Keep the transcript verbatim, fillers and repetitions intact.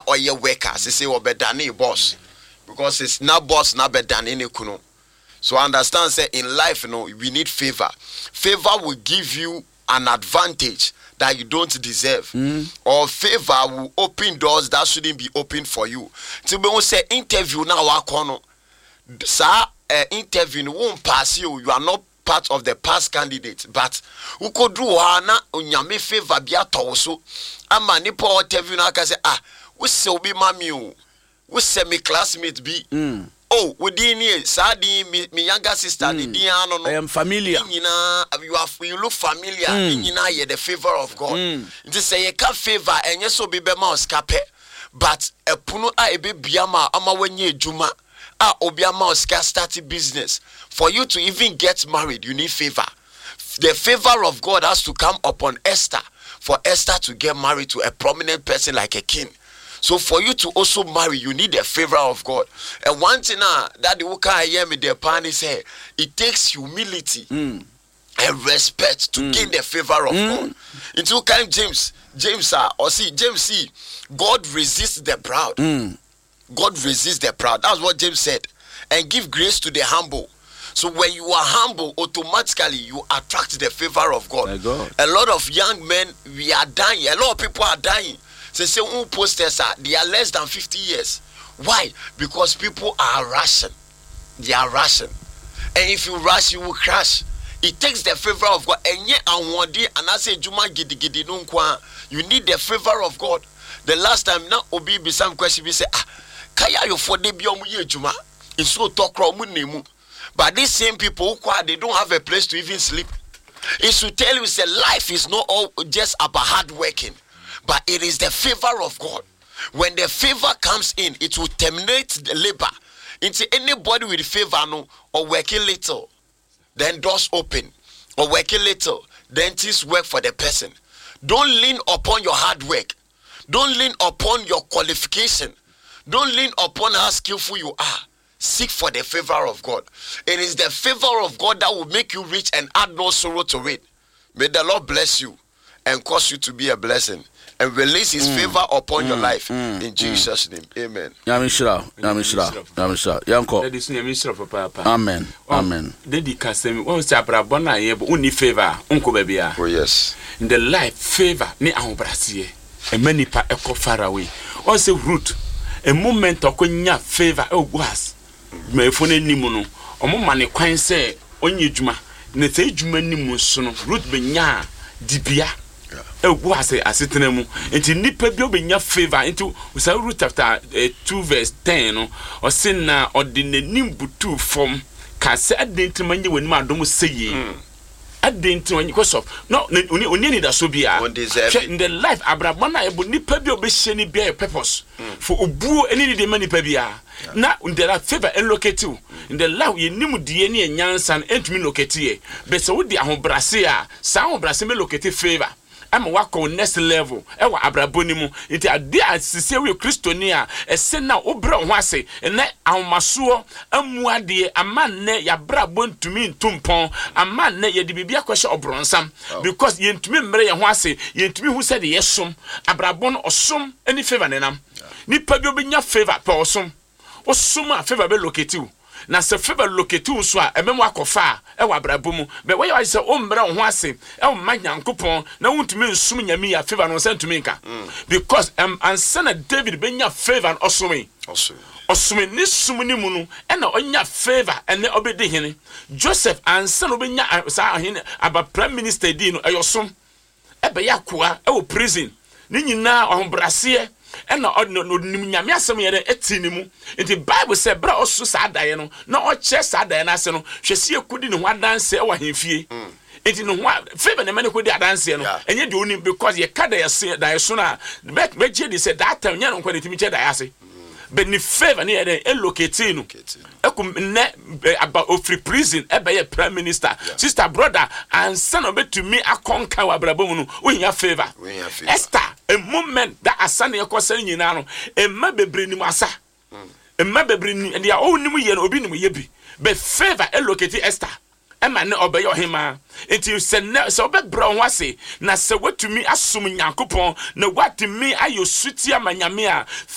or your worker, say say obedani boss. Because it's not boss, not bedani kuno. So understand, say in life, you know, we need favor. Favor will give you an advantage that you don't deserve. Mm. Or favor will open doors that shouldn't be open for you. So we say interview now, wakono. Sir, uh, interview won't pass you. You are not part of the past candidate. But who could do wana unyame favor biya toso. Ama nipo interview na kase ah, we say obi mami we say me classmate be. Mm. Oh, we didn't Sadi, my younger sister, mm. the Diano. I am familiar. You are, you look familiar. Mm. You know, the favor of God. Mm. Just say you can favor and you so be be mouse cape, but a puno a be biama ama wenye juma a obiama oska start business. For you to even get married, you need favor. The favor of God has to come upon Esther for Esther to get married to a prominent person like a king. So for you to also marry, you need the favor of God. And one thing uh, that the Uka hear me the pan is say it takes humility mm. and respect to mm. gain the favor of mm. God. Into kind James, James uh, or see James see God resists the proud. Mm. God resists the proud. That's what James said. And give grace to the humble. So when you are humble, automatically you attract the favor of God. God. A lot of young men, we are dying. A lot of people are dying. They say who posters are they are less than fifty years. Why? Because people are rushing. They are rushing. And if you rush, you will crash. It takes the favor of God. And yet and I say Juma gidi gidi nunkwa. You need the favor of God. The last time now Obi be some question we say ah kaya yo for de biom ye Juma. It's so talk nemu. But these same people who they don't have a place to even sleep. It should tell you say life is not all just about hard working. But it is the favor of God. When the favor comes in, it will terminate the labor. Into anybody with favor no, or working little, then doors open. Or working little, then things work for the person. Don't lean upon your hard work. Don't lean upon your qualification. Don't lean upon how skillful you are. Seek for the favor of God. It is the favor of God that will make you rich and add no sorrow to it. May the Lord bless you and cause you to be a blessing. And release his mm. favor upon mm. your life mm. in Jesus' mm. name. Amen. Yamishra, Yamishra, Yamishra, Yanko. Amen. Amen. Dedi kasemi, one say abrabona yebo uni favor, unko bebia. Oh yes. In the life favor ni ahobrasiye. E many pa eko far away. One say root. A moment okonya favor e was. Me fone nimu no. Omo mane kwan say onye djuma. Ne say djuma nimu so no. Root benya dibia. E was asetena mu enti nipa bi obenya favor into we Ruth chapter uh, two verse ten no o say na ordinanim butu from ka say adenti manye wani adom seye adenti wani because of no oni oni need so bia in the life abrabana e bo nipa bi obehye ni bia purpose for obuo eni ni de manipa bia na there are favor allocate you in the life ye nim die ne nyansan entumi locate ye be se wo di ahobrase a sa ahobrase me locate favor I'm wako next level. Ewa abraboni mu. Iti adi asise we Kristoni a ese na obra ho ase. Ene ahomasuo amuade amanne ya brabo ntumi ntumpon. Amanne ye di bibia kwehye obronsam because ye ntumi mmere ye ho ase. Ye ntumi hu se de yesom. Abrabon osom any favor nenam. Nipa bi obenya favor pa osom. Osom a favor be locate you. Na se favor locate you so a ememu akofa e wa brabo mu be we ya say o mmere ho ase e o manyankopon na wuntumi nsum nyame ya favor no sentumi nka because um ansana David benya favor osumi osumi osumi ni sum ni mu no e na onya favor ene obedi hene Joseph ansana obenya sa hene aba prime minister di no eyosom e be yakoa e wo prison ni nyina ohombrase and no nyame asem yere etinimu enti Bible say bra osu sa daye no na o che sa daye na ase no hwese ekudi ne ho adanse e wa hemfie enti no ho favor ne mane kodi adanse no enye de oni because ye kada ye se daye so na be je de say that time nya no kwani timi che daye ase be ni favor ne yere elocate no ekum ne about ofri prison e be ye prime minister sister brother and son of it to me akonka wa brabo mu no we nya favor Esther a moment that asane ekosan nyina no emma bebre ni asa emma bebre ni dia o ni mu ye no obi ni mu ye bi be favor elocate Esther emma ne obeyo hima enti se ne se obebra ho ase na se watumi asom nyankopon na watumi ayo suti amanyame a